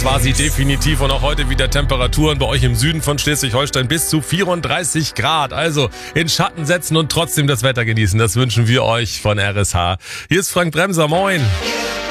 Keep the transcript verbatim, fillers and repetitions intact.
das war sie definitiv. Und auch heute wieder Temperaturen bei euch im Süden von Schleswig-Holstein bis zu vierunddreißig Grad. Also in Schatten setzen und trotzdem das Wetter genießen. Das wünschen wir euch von R S H. Hier ist Frank Bremser. Moin.